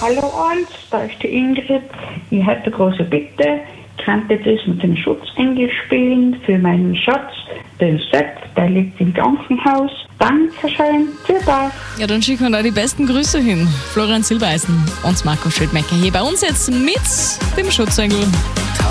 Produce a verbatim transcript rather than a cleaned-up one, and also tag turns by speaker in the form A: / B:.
A: Hallo Ans, da ist die Ingrid. Ich hätte eine große Bitte. Könnte das mit dem Schutzengel spielen für meinen Schatz, den Sepp, der liegt im Krankenhaus. Dankeschön, tschüss.
B: Ja, dann schicken wir da die besten Grüße hin. Florian Silbereisen und Marco Schildmecker hier bei uns jetzt mit dem Schutzengel.